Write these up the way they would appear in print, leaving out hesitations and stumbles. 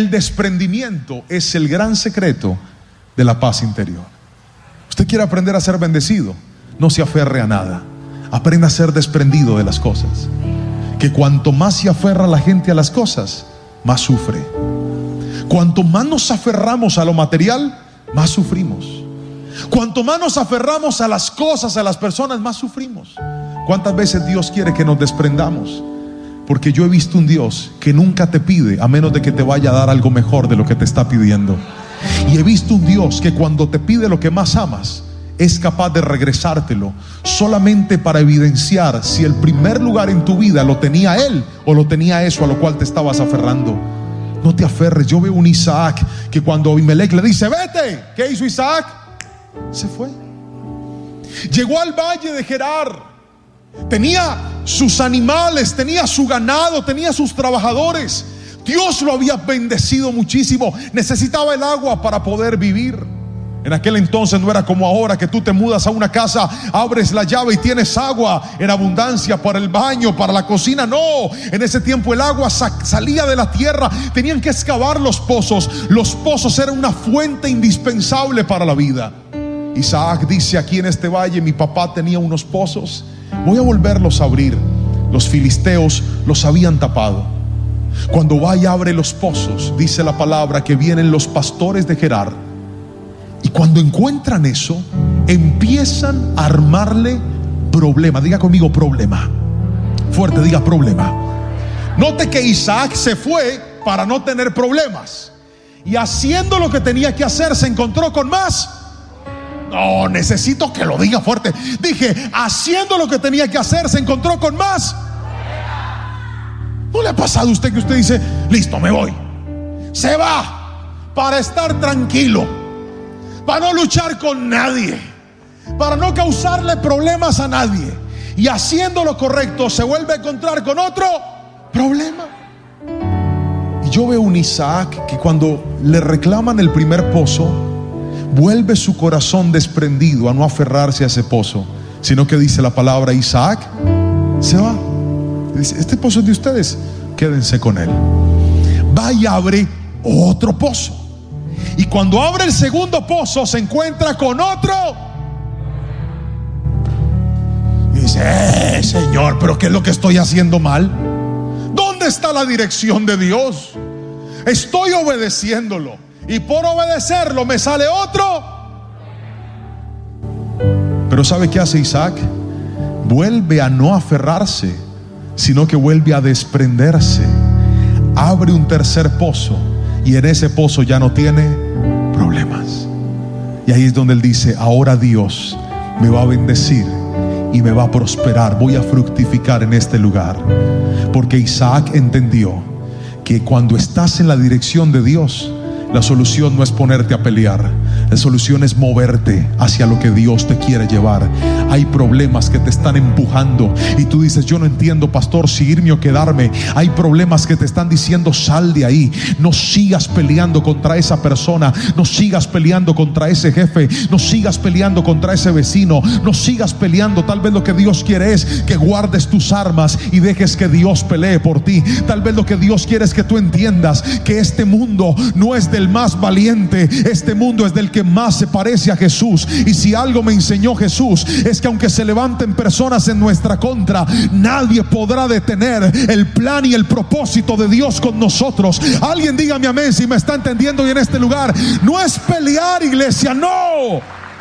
El desprendimiento es el gran secreto de la paz interior. Usted quiere aprender a ser bendecido, no se aferre a nada. Aprenda a ser desprendido de las cosas. Que cuanto más se aferra la gente a las cosas, más sufre. Cuanto más nos aferramos a lo material, más sufrimos. Cuanto más nos aferramos a las cosas, a las personas, más sufrimos. ¿Cuántas veces Dios quiere que nos desprendamos? Porque yo he visto un Dios que nunca te pide a menos de que te vaya a dar algo mejor de lo que te está pidiendo. Y he visto un Dios que cuando te pide lo que más amas, es capaz de regresártelo solamente para evidenciar si el primer lugar en tu vida lo tenía Él o lo tenía eso a lo cual te estabas aferrando. No te aferres. Yo veo un Isaac que cuando Abimelech le dice vete, ¿qué hizo Isaac? Se fue. Llegó al valle de Gerar. Tenía sus animales, tenía su ganado, tenía sus trabajadores. Dios lo había bendecido muchísimo. Necesitaba el agua para poder vivir. En aquel entonces no era como ahora, que tú te mudas a una casa, abres la llave y tienes agua en abundancia para el baño, para la cocina. No, en ese tiempo el agua salía de la tierra. Tenían que excavar los pozos. Los pozos eran una fuente indispensable para la vida. Isaac dice: aquí en este valle mi papá tenía unos pozos, voy a volverlos a abrir. Los filisteos los habían tapado. Cuando va y abre los pozos, dice la palabra que vienen los pastores de Gerar. Y cuando encuentran eso, empiezan a armarle problema. Diga conmigo: problema. Fuerte, diga: problema. Note que Isaac se fue para no tener problemas, y haciendo lo que tenía que hacer se encontró con más. No, necesito que lo diga fuerte. Dije, haciendo lo que tenía que hacer se encontró con más. ¿No le ha pasado a usted que usted dice: listo, me voy? Se va para estar tranquilo, para no luchar con nadie, para no causarle problemas a nadie, y haciendo lo correcto se vuelve a encontrar con otro problema. Y yo veo un Isaac que cuando le reclaman el primer pozo, vuelve su corazón desprendido a no aferrarse a ese pozo, sino que dice la palabra: Isaac se va. Dice: este pozo es de ustedes, quédense con él. Va y abre otro pozo. Y cuando abre el segundo pozo se encuentra con otro. Y dice: Señor, pero ¿qué es lo que estoy haciendo mal? ¿Dónde está la dirección de Dios? Estoy obedeciéndolo, y por obedecerlo me sale otro. Pero ¿sabe qué hace Isaac? Vuelve a no aferrarse, sino que vuelve a desprenderse. Abre un tercer pozo, y en ese pozo ya no tiene problemas. Y ahí es donde él dice: ahora Dios me va a bendecir y me va a prosperar. Voy a fructificar en este lugar. Porque Isaac entendió que cuando estás en la dirección de Dios, la solución no es ponerte a pelear. La solución es moverte hacia lo que Dios te quiere llevar. Hay problemas que te están empujando y tú dices: yo no entiendo, pastor, si irme o quedarme. Hay problemas que te están diciendo: sal de ahí. No sigas peleando contra esa persona. No sigas peleando contra ese jefe. No sigas peleando contra ese vecino. No sigas peleando. Tal vez lo que Dios quiere es que guardes tus armas y dejes que Dios pelee por ti. Tal vez lo que Dios quiere es que tú entiendas que este mundo no es del más valiente. Este mundo es del que más se parece a Jesús. Y si algo me enseñó Jesús, es que aunque se levanten personas en nuestra contra, nadie podrá detener el plan y el propósito de Dios con nosotros. Alguien dígame amén si me está entendiendo. Y en este lugar no es pelear, iglesia, no.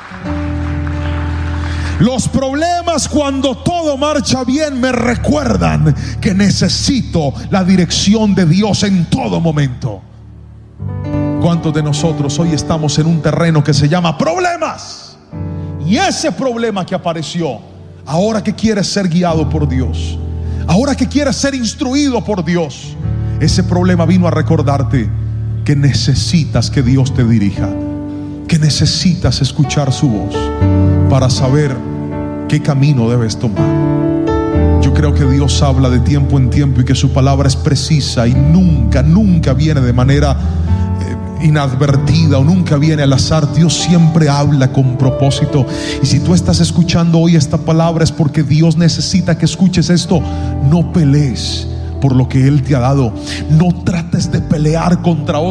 Los problemas, cuando todo marcha bien, me recuerdan que necesito la dirección de Dios en todo momento. ¿Cuántos de nosotros hoy estamos en un terreno que se llama problemas? Y ese problema que apareció, ahora que quieres ser guiado por Dios, ahora que quieres ser instruido por Dios, ese problema vino a recordarte que necesitas que Dios te dirija, que necesitas escuchar su voz para saber qué camino debes tomar. Yo creo que Dios habla de tiempo en tiempo y que su palabra es precisa y nunca viene de manera inadvertida o nunca viene al azar. Dios siempre habla con propósito. Y si tú estás escuchando hoy esta palabra, es porque Dios necesita que escuches esto. No pelees por lo que Él te ha dado. No trates de pelear contra otros.